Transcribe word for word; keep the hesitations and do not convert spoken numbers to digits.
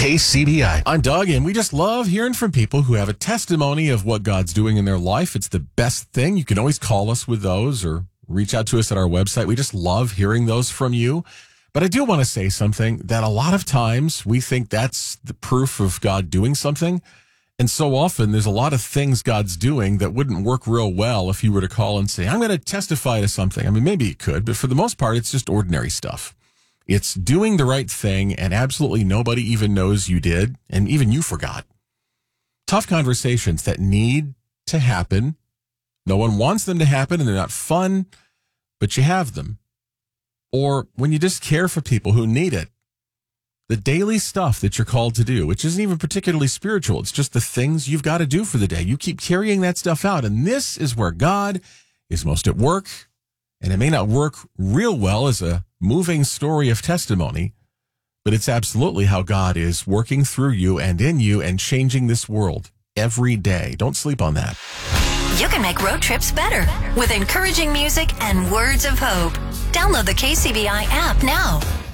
K C B I. I'm Doug, and we just love hearing from people who have a testimony of what God's doing in their life. It's the best thing. You can always call us with those or reach out to us at our website. We just love hearing those from you. But I do want to say something that a lot of times we think that's the proof of God doing something. And so often there's a lot of things God's doing that wouldn't work real well if you were to call and say, I'm going to testify to something. I mean, maybe you could, but for the most part, it's just ordinary stuff. It's doing the right thing, and absolutely nobody even knows you did, and even you forgot. Tough conversations that need to happen. No one wants them to happen, and they're not fun, but you have them. Or when you just care for people who need it. The daily stuff that you're called to do, which isn't even particularly spiritual. It's just the things you've got to do for the day. You keep carrying that stuff out, and this is where God is most at work. And it may not work real well as a moving story of testimony, but it's absolutely how God is working through you and in you and changing this world every day. Don't sleep on that. You can make road trips better with encouraging music and words of hope. Download the K C B I app now.